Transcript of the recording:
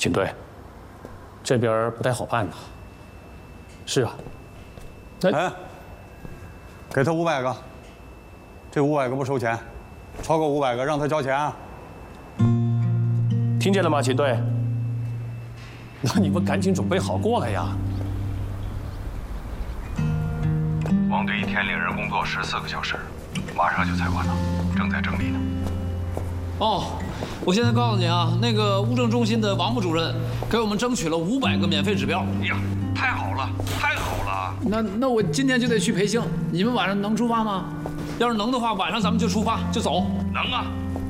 警队，这边不太好办呐。是啊。 哎，给他500个，这500个不收钱，超过500个让他交钱啊。 听见了吗，警队？那你们赶紧准备好过来呀！ 王队一天领人工作14个小时，马上就采完了，正在整理呢。 哦，我现在告诉你啊，那个物证中心的王副主任给我们争取了500个免费指标。 哎呀，太好了，太好了！ 那我今天就得去培训，你们晚上能出发吗？要是能的话，晚上咱们就出发就走。 能啊，